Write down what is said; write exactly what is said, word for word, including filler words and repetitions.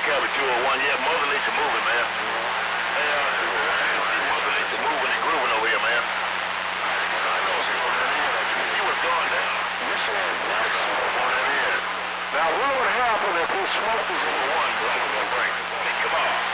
Cabin two oh one. Yeah, Mother Nature moving, man. Hey, uh, Mother Nature moving and grooving over here, man. I know what's going on in here. You see what's going down. Yes, sir. Yes, sir. Going in here. Now, what would happen if he smoked his number one? What was going to bring? Hey, come on.